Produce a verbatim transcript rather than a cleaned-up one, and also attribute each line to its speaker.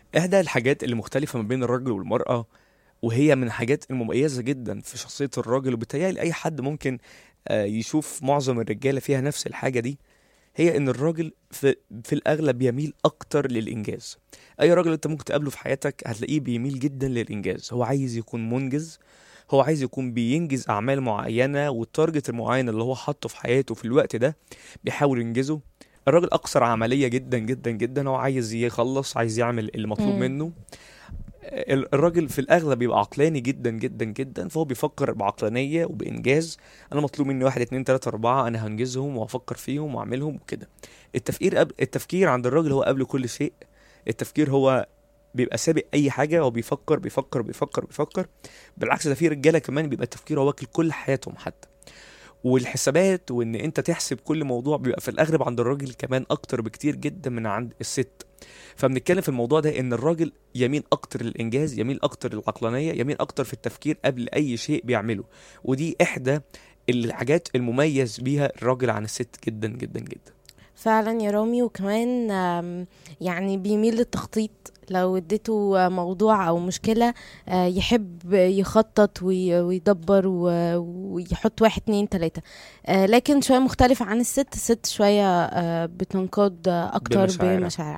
Speaker 1: إحدى الحاجات اللي مختلفة ما بين الرجل والمرأة، وهي من الحاجات المميزة جدا في شخصية الراجل، وبالتالي أي حد ممكن آه، يشوف معظم الرجالة فيها نفس الحاجة دي، هي إن الراجل في, في الأغلب يميل أكتر للإنجاز. أي راجل أنت ممكن تقابله في حياتك هتلاقيه بيميل جدا للإنجاز، هو عايز يكون منجز، هو عايز يكون بينجز أعمال معينة، والتارجت المعين اللي هو حاطه في حياته في الوقت ده بيحاول ينجزه. الراجل أكثر عملية جدا جدا جدا، هو عايز يخلص، عايز يعمل اللي مطلوب
Speaker 2: امم.
Speaker 1: منه. ال- الراجل في الأغلب بيبقى عقلاني جدا جدا جدا، فهو بيفكر بعقلانية وبإنجاز. أنا مطلوب مني واحد اتنين تلاتة أربعة، أنا هنجزهم وأفكر فيهم وأعملهم وكده. التفكير قبل التفكير عند الراجل هو قبل كل شيء. التفكير هو بيبقى سابق أي حاجة، هو بيفكر بيفكر بيفكر بيفكر. بالعكس، ده في رجالة كمان بيبقى التفكير هو واكل كل حياتهم حتى. والحسابات وان انت تحسب كل موضوع بيبقى في الاغلب عند الراجل كمان اكتر بكتير جدا من عند الست. فبنتكلم في الموضوع ده ان الراجل يميل اكتر للانجاز، يميل اكتر للعقلانيه، يميل اكتر في التفكير قبل اي شيء بيعمله. ودي احدى الحاجات المميز بيها الراجل عن الست جدا جدا جدا.
Speaker 2: فعلا يا رامي، وكمان آم، يعني بيميل للتخطيط. لو اديته موضوع او مشكلة، آه، يحب يخطط وي- ويدبر و- ويحط واحد اتنين تلاتة. آه، لكن شوية مختلف عن الست. الست شوية آه، بتنقاد اكتر
Speaker 1: بمشاعرها.
Speaker 2: بمشاعرها.